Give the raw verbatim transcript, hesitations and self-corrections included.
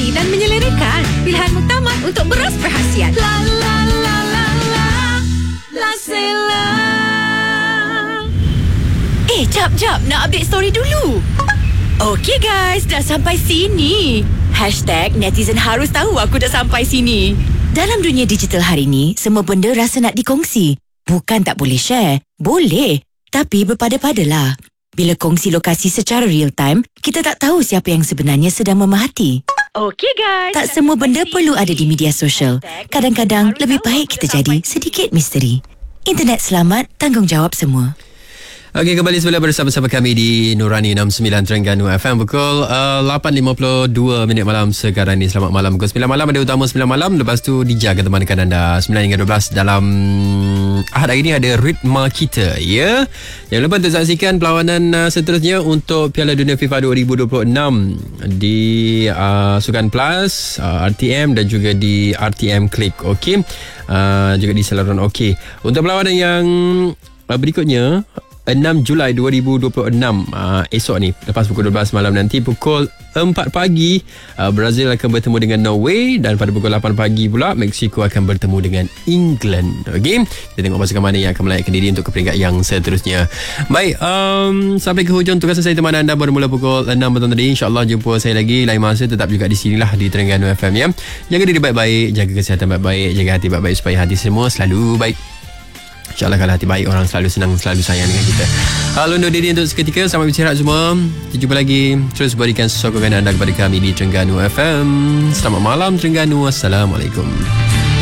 berhati dan menyelerakan. Pilihan muktamad untuk beras perhasian. La la la la la La Sela. Eh, jap-jap, nak update story dulu. Okey guys, dah sampai sini. Hashtag netizen harus tahu aku dah sampai sini. Dalam dunia digital hari ni, semua benda rasa nak dikongsi. Bukan tak boleh share. Boleh. Tapi berpada-padalah. Bila kongsi lokasi secara real time, kita tak tahu siapa yang sebenarnya sedang memahati. Okey guys. Tak semua benda perlu ada di media sosial. Kadang-kadang lebih baik kita jadi sedikit misteri. Internet selamat, tanggungjawab semua. Okey, kembali semula bersama-sama kami di Nurani enam puluh sembilan Terengganu F M pukul uh, lapan lima puluh dua minit malam sekarang ni. Selamat malam. Pukul sembilan malam ada utama sembilan malam. Lepas tu Dija akan temankan anda sembilan hingga dua belas dalam Ahad hari ini ada Ritma Kita, ya. Jangan lupa untuk saksikan perlawanan uh, seterusnya untuk Piala Dunia FIFA dua ribu dua puluh enam di uh, Sukan Plus, uh, R T M dan juga di R T M Click. Okey. Uh, juga di saluran okey. Untuk perlawanan yang uh, berikutnya enam Julai dua ribu dua puluh enam, uh, esok ni lepas pukul dua belas malam nanti pukul empat pagi uh, Brazil akan bertemu dengan Norway, dan pada pukul lapan pagi pula Mexico akan bertemu dengan England. Okey, kita tengok pasukan mana yang akan melayakkan diri untuk ke peringkat yang seterusnya. Baik, um, sampai ke hujung tugas saya teman anda bermula pukul enam petang tadi. InsyaAllah jumpa saya lagi lain masa, tetap juga di sinilah di Terengganu F M, ya. Jaga diri baik-baik, jaga kesihatan baik-baik, jaga hati baik-baik supaya hati semua selalu baik. InsyaAllah kalau hati baik, orang selalu senang, selalu sayang dengan kita. Halo, undur diri untuk seketika. Selamat beristirahat semua. Kita jumpa lagi. Terus berikan sokongan anda kepada kami di Terengganu F M. Selamat malam Terengganu. Assalamualaikum.